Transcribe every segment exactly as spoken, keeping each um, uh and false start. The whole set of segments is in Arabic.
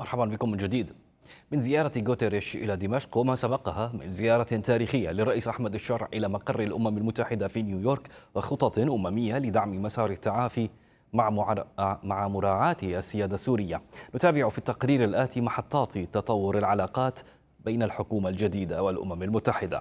مرحبا بكم من جديد. من زيارة غوتيريش إلى دمشق وما سبقها من زيارة تاريخية للرئيس أحمد الشرع إلى مقر الأمم المتحدة في نيويورك وخطط أممية لدعم مسار التعافي مع مع مراعاة السيادة السورية. نتابع في التقرير الآتي محطات تطور العلاقات بين الحكومة الجديدة والأمم المتحدة.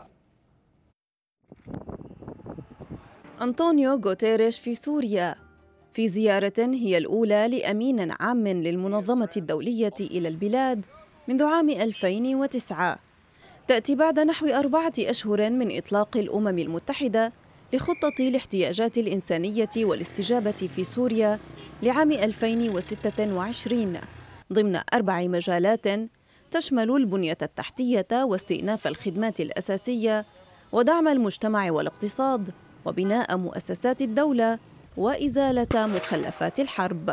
أنطونيو غوتيريش في سوريا في زيارة هي الأولى لأمين عام للمنظمة الدولية إلى البلاد منذ عام ألفين وتسعة، تأتي بعد نحو أربعة أشهر من إطلاق الأمم المتحدة لخطة الاحتياجات الإنسانية والاستجابة في سوريا لعام ألفين وستة وعشرين ضمن أربع مجالات تشمل البنية التحتية واستئناف الخدمات الأساسية ودعم المجتمع والاقتصاد وبناء مؤسسات الدولة وإزالة مخلفات الحرب.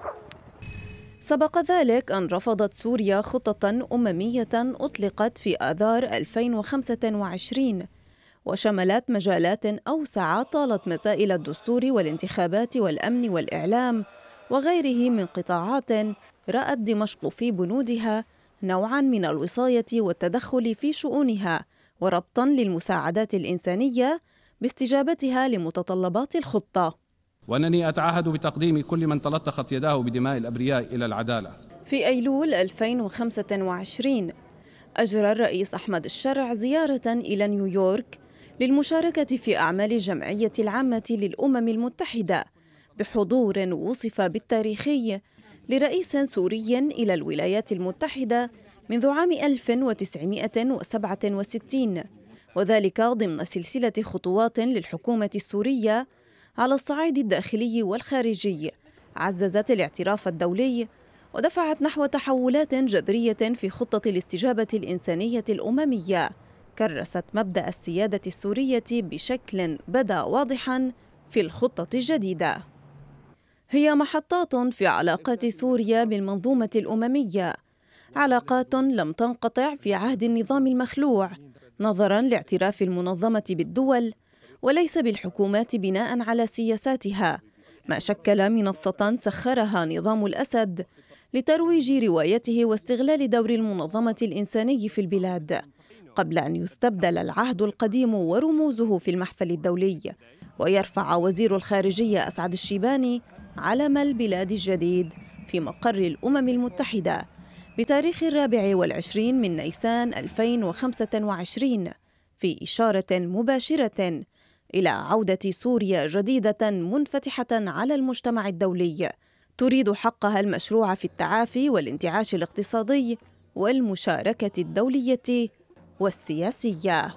سبق ذلك أن رفضت سوريا خطة أممية أطلقت في آذار ألفين وخمسة وعشرين وشملت مجالات أوسع طالت مسائل الدستور والانتخابات والأمن والإعلام وغيره من قطاعات رأت دمشق في بنودها نوعاً من الوصاية والتدخل في شؤونها وربطاً للمساعدات الإنسانية باستجابتها لمتطلبات الخطة. وأنني أتعهد بتقديم كل من تلطخت يداه بدماء الأبرياء إلى العدالة. في أيلول ألفين وخمسة وعشرين أجرى الرئيس أحمد الشرع زيارة إلى نيويورك للمشاركة في أعمال الجمعية العامة للأمم المتحدة بحضور وصف بالتاريخي لرئيس سوري إلى الولايات المتحدة منذ عام ألف وتسعمائة وسبعة وستين، وذلك ضمن سلسلة خطوات للحكومة السورية على الصعيد الداخلي والخارجي عززت الاعتراف الدولي ودفعت نحو تحولات جذرية في خطة الاستجابة الإنسانية الأممية كرست مبدأ السيادة السورية بشكل بدا واضحا في الخطة الجديدة. هي محطات في علاقات سوريا بالمنظومة الأممية، علاقات لم تنقطع في عهد النظام المخلوع نظرا لاعتراف المنظمة بالدول وليس بالحكومات بناء على سياساتها، ما شكل منصة سخرها نظام الأسد لترويج روايته واستغلال دور المنظمة الإنساني في البلاد، قبل أن يستبدل العهد القديم ورموزه في المحفل الدولي ويرفع وزير الخارجية أسعد الشيباني علم البلاد الجديد في مقر الأمم المتحدة بتاريخ الرابع والعشرين من نيسان ألفين وخمسة وعشرين في إشارة مباشرة إلى عودة سوريا جديدة منفتحة على المجتمع الدولي تريد حقها المشروع في التعافي والانتعاش الاقتصادي والمشاركة الدولية والسياسية.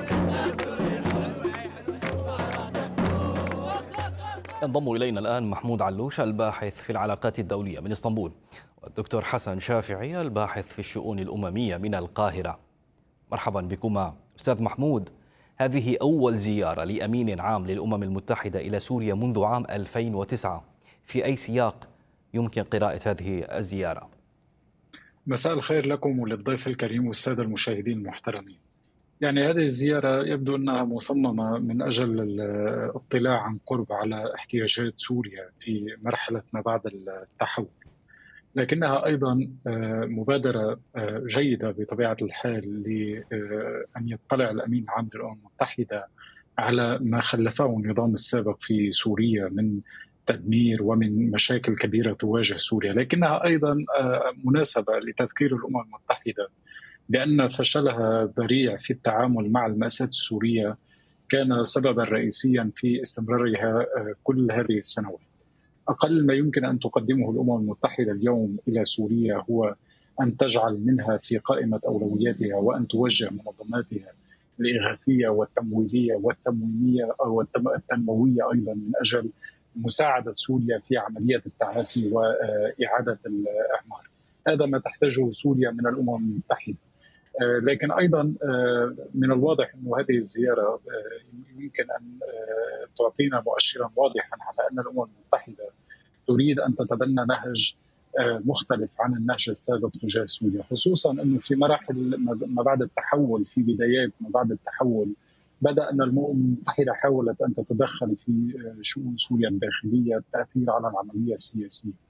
ينضم إلينا الآن محمود علوش الباحث في العلاقات الدولية من اسطنبول، والدكتور حسن شافعي الباحث في الشؤون الأممية من القاهرة. مرحبا بكما. أستاذ محمود، هذه أول زيارة لأمين عام للأمم المتحدة إلى سوريا منذ عام ألفين وتسعة، في أي سياق يمكن قراءة هذه الزيارة؟ مساء الخير لكم وللضيف الكريم والسادة المشاهدين المحترمين. يعني هذه الزيارة يبدو أنها مصممة من أجل الاطلاع عن قرب على احتياجات سوريا في مرحلة ما بعد التحول، لكنها أيضا مبادرة جيدة بطبيعة الحال لأن يطلع الأمين العام للأمم المتحدة على ما خلفه النظام السابق في سوريا من تدمير ومن مشاكل كبيرة تواجه سوريا، لكنها أيضا مناسبة لتذكير الأمم المتحدة بأن فشلها ذريع في التعامل مع المأساة السورية كان سببا رئيسيا في استمرارها كل هذه السنوات. أقل ما يمكن أن تقدمه الأمم المتحدة اليوم إلى سوريا هو أن تجعل منها في قائمة أولوياتها وأن توجه منظماتها الإغاثية والتمويلية والتموينية أو التنموية أيضا من أجل مساعدة سوريا في عملية التعافي وإعادة الإعمار. هذا ما تحتاجه سوريا من الأمم المتحدة. لكن أيضا من الواضح أن هذه الزيارة يمكن أن تعطينا مؤشرا واضحا على أن الأمم المتحدة تريد أن تتبنى نهج مختلف عن النهج السابق تجاه سوريا، خصوصا أنه في مراحل ما بعد التحول، في بدايات ما بعد التحول بدأ أن الأمم المتحدة حاولت أن تتدخل في شؤون سوريا الداخلية، التأثير على العملية السياسية.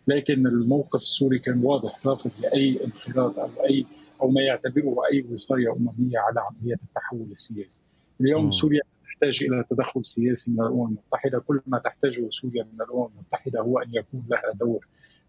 لكن الموقف السوري كان واضح، رافض لأي انخراط أو أي أو ما يعتبره أي وصاية أممية على عملية التحول السياسي. اليوم مم. سوريا تحتاج إلى تدخل سياسي من الأمم المتحدة. كل ما تحتاجه سوريا من الأمم المتحدة هو أن يكون لها دور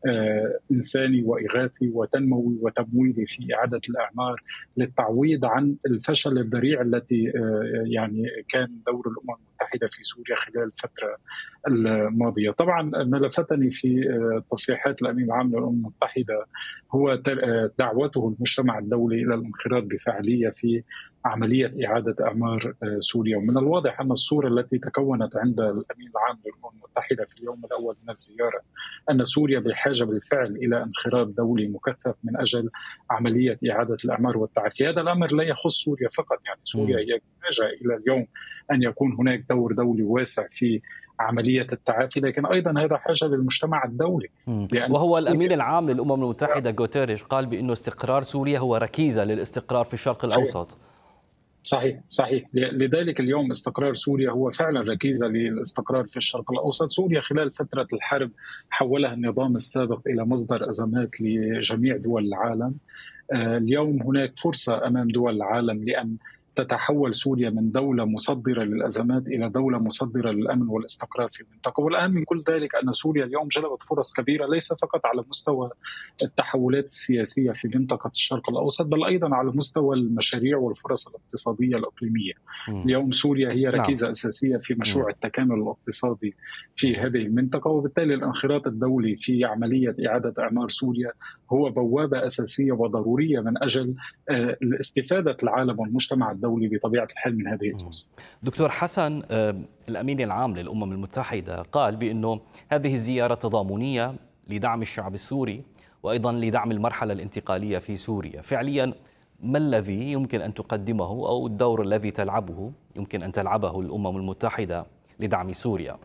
آه إنساني وإغاثي وتنموي وتمويلي في إعادة الأعمار للتعويض عن الفشل الذريع التي آه يعني كان دور الأمم المتحدة في سوريا خلال الفترة الماضية. طبعا ما لفتني في آه تصريحات الأمين العام للأمم المتحدة هو دعوته المجتمع الدولي إلى الانخراط بفعالية في عملية إعادة أعمار سوريا. ومن الواضح أن الصورة التي تكونت عند الأمين العام للأمم المتحدة في اليوم الأول من الزيارة أن سوريا بحاجة بالفعل إلى انخراط دولي مكثف من أجل عملية إعادة الأعمار والتعافي. هذا الأمر لا يخص سوريا فقط، يعني سوريا هي بحاجة إلى اليوم أن يكون هناك دور دولي واسع في عملية التعافي، لكن أيضا هذا حاجة للمجتمع الدولي. وهو الأمين العام للأمم المتحدة غوتيريش قال بأنه استقرار سوريا هو ركيزة للاستقرار في الشرق صحيح. الأوسط. صحيح صحيح لذلك اليوم استقرار سوريا هو فعلا ركيزة للاستقرار في الشرق الأوسط. سوريا خلال فترة الحرب حولها النظام السابق إلى مصدر أزمات لجميع دول العالم. اليوم هناك فرصة أمام دول العالم لأن تتحول سوريا من دولة مصدرة للأزمات إلى دولة مصدرة للأمن والاستقرار في المنطقة. والأهم من كل ذلك أن سوريا اليوم جلبت فرص كبيرة ليس فقط على مستوى التحولات السياسية في منطقة الشرق الأوسط بل أيضا على مستوى المشاريع والفرص الاقتصادية الإقليمية. اليوم سوريا هي ركيزة نعم. أساسية في مشروع التكامل الاقتصادي في هذه المنطقة، وبالتالي الانخراط الدولي في عملية إعادة أعمار سوريا هو بوابة أساسية وضرورية من أجل الاستفادة العالم والمجتمع الدولي بطبيعة الحال من هذه الفرصة. دكتور حسن، الأمين العام للأمم المتحدة قال بأنه هذه الزيارة تضامنية لدعم الشعب السوري وأيضا لدعم المرحلة الانتقالية في سوريا. فعليا ما الذي يمكن أن تقدمه أو الدور الذي تلعبه يمكن أن تلعبه الأمم المتحدة لدعم سوريا؟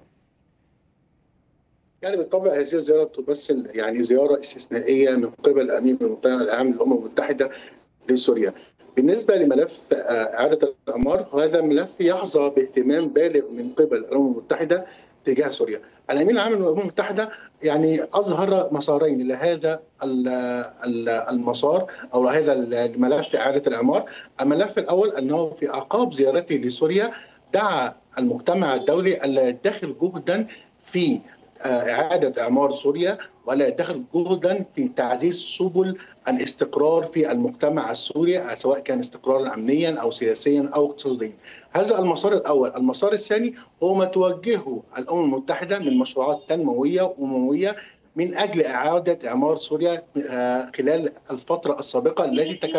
يعني بالطبع هذه الزيارة تمثل يعني زيارة استثنائية من قبل الأمين العام للأمم المتحدة لسوريا. بالنسبة لملف إعادة الأعمار، هذا ملف يحظى باهتمام بالغ من قبل الأمم المتحدة تجاه سوريا. الأمين العام للأمم المتحدة يعني أظهر مسارين لهذا المسار أو هذا الملف إعادة الأعمار. الملف الأول أنه في أعقاب زيارته لسوريا دعا المجتمع الدولي ألا يدخر جهدا في إعادة إعمار سوريا ولا يدخل جهدا في تعزيز سبل الاستقرار في المجتمع السوري، سواء كان استقرارا أمنيا أو سياسيا أو اقتصاديا. هذا المسار الأول. المسار الثاني هو ما توجهه الأمم المتحدة من مشروعات تنموية وأممية من أجل إعادة إعمار سوريا خلال الفترة السابقة التي